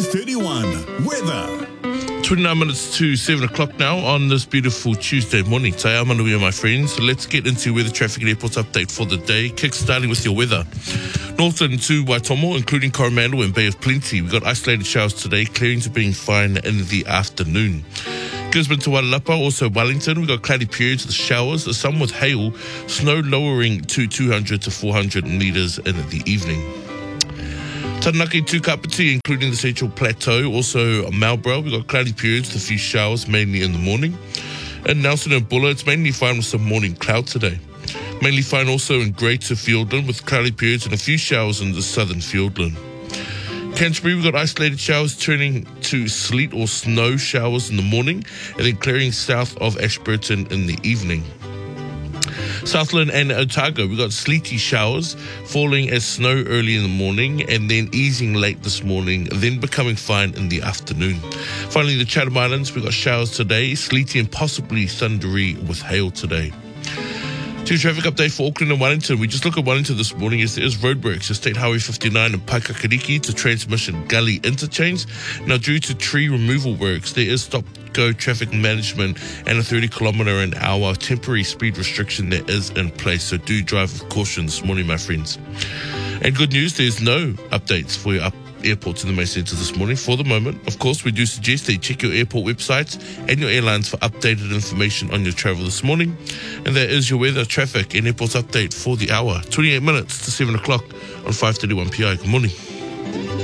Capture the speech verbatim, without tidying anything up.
five thirty-one. Weather. twenty-nine minutes to seven o'clock now on this beautiful Tuesday morning. Te ao manuia, my friends. So let's get into weather, traffic and airports update for the day. Kick starting with your weather. Northern to Waitomo, including Coromandel and Bay of Plenty. We've got isolated showers today, clearing to being fine in the afternoon. Gisborne to Wailapa, also Wellington. We've got cloudy periods with showers, some with hail, snow lowering to two hundred to four hundred metres in the evening. Taranaki to Kapiti, including the Central Plateau, also Marlborough. We've got cloudy periods with a few showers, mainly in the morning. In Nelson and Bulla, it's mainly fine with some morning cloud today. Mainly fine also in Greater Fiordland with cloudy periods and a few showers in the southern Fiordland. Canterbury, we've got isolated showers turning to sleet or snow showers in the morning and then clearing south of Ashburton in the evening. Southland and Otago, we've got sleety showers falling as snow early in the morning and then easing late this morning, then becoming fine in the afternoon. Finally, the Chatham Islands, we've got showers today, sleety and possibly thundery with hail today. To traffic update for Auckland and Wellington. We just look at Wellington this morning as there is roadworks at State Highway fifty-nine and Paikakariki to Transmission Gully interchange. Now, due to tree removal works, there is stop-go traffic management and a thirty kilometre an hour temporary speed restriction that is in place. So do drive with caution this morning, my friends. And good news, there's no updates for your up airports in the main centre this morning for the moment. Of course, we do suggest that you check your airport websites and your airlines for updated information on your travel this morning. And that is your weather, traffic and airports update for the hour. twenty-eight minutes to seven o'clock on five thirty-one P I. Good morning.